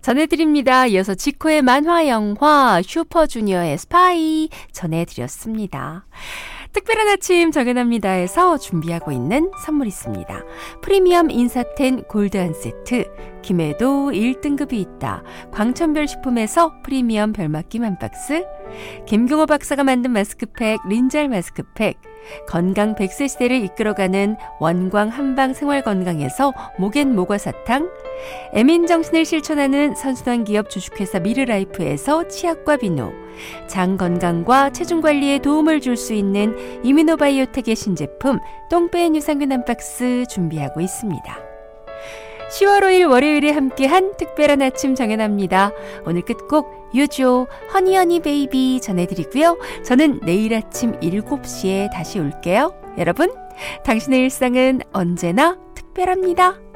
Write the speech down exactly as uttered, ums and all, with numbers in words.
전해드립니다. 이어서 지코의 만화 영화 슈퍼주니어의 스파이 전해드렸습니다. 특별한 아침 정연합니다에서 준비하고 있는 선물 있습니다. 프리미엄 인사텐 골드 한 세트, 김해도 일 등급이 있다. 광천별 식품에서 프리미엄 별맛김 한 박스, 김경호 박사가 만든 마스크팩 린잘 마스크팩, 건강 백 세 시대를 이끌어가는 원광 한방 생활건강에서 목엔 모과사탕, 에민정신을 실천하는 선순환 기업 주식회사 미르라이프에서 치약과 비누, 장 건강과 체중 관리에 도움을 줄 수 있는 이뮤노바이오텍의 신제품 똥뺀 유산균 한 박스 준비하고 있습니다. 시월 오일 월요일에 함께한 특별한 아침 정연합니다. 오늘 끝곡 유조 허니허니 베이비 전해드리고요. 저는 내일 아침 일곱 시에 다시 올게요. 여러분, 당신의 일상은 언제나 특별합니다.